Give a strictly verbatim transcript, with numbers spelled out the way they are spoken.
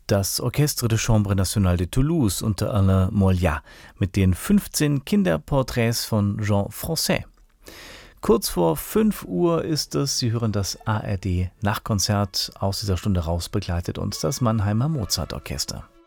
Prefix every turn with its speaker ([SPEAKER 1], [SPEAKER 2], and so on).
[SPEAKER 1] Das Orchestre de Chambre Nationale de Toulouse unter Alain Moliat mit den fünfzehn Kinderporträts von Jean Francais. Kurz vor fünf Uhr ist es, Sie hören das A R D-Nachtkonzert. Aus dieser Stunde raus begleitet uns das Mannheimer Mozartorchester.